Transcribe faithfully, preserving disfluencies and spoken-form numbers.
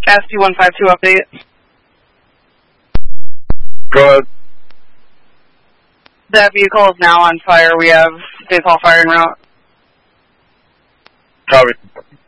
S D one five two update. Go ahead. That vehicle is now on fire. We have Daytall Fire en route. Copy.